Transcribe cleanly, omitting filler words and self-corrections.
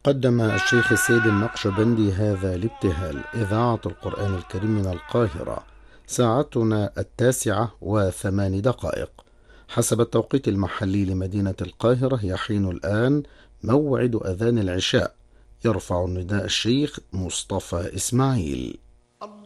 قدم الشيخ السيد النقشبندي هذا الابتهال: إذاعة القرآن الكريم من القاهرة. ساعتنا 9:08. حسب التوقيت المحلي لمدينة القاهرة يحين الآن موعد أذان العشاء. يرفع النداء الشيخ مصطفى إسماعيل.